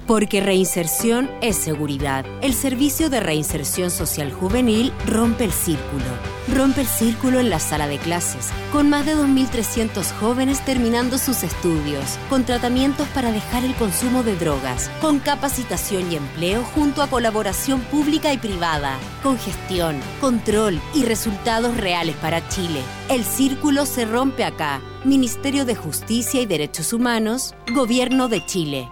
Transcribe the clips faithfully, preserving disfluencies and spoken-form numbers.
Porque reinserción es seguridad. El Servicio de Reinserción Social Juvenil rompe el círculo. Rompe el círculo en la sala de clases, con más de dos mil trescientos jóvenes terminando sus estudios, con tratamientos para dejar el consumo de drogas, con capacitación y empleo junto a colaboración pública y privada, con gestión, control y resultados reales para Chile. El círculo se rompe acá. Ministerio de Justicia y Derechos Humanos, Gobierno de Chile.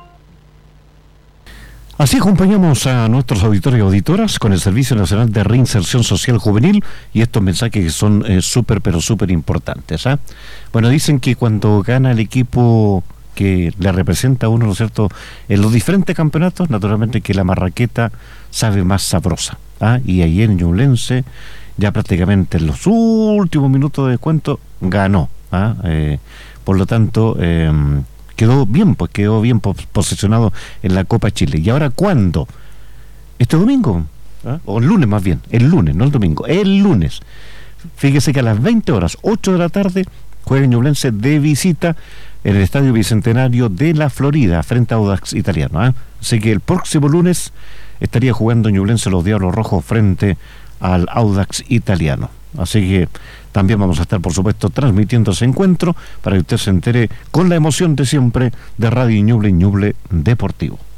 Así acompañamos a nuestros auditores y auditoras con el Servicio Nacional de Reinserción Social Juvenil y estos mensajes que son eh, súper, pero súper importantes. ¿eh? Bueno, dicen que cuando gana el equipo que le representa a uno, ¿no es cierto?, en los diferentes campeonatos, naturalmente que la marraqueta sabe más sabrosa. ¿eh? Y ayer en Ñublense, ya prácticamente en los últimos minutos de descuento, ganó. ¿eh? Eh, por lo tanto... Eh, quedó bien, pues quedó bien posicionado en la Copa Chile. ¿Y ahora cuándo? Este domingo, ¿eh? o el lunes más bien, el lunes, no el domingo, el lunes. Fíjese que a las veinte horas, ocho de la tarde, juega Ñublense de visita en el Estadio Bicentenario de la Florida, frente a Audax Italiano. ¿eh? Así que el próximo lunes estaría jugando Ñublense los Diablos Rojos frente al Audax Italiano. Así que también vamos a estar, por supuesto, transmitiendo ese encuentro para que usted se entere con la emoción de siempre de Radio Ñuble, Ñuble Deportivo.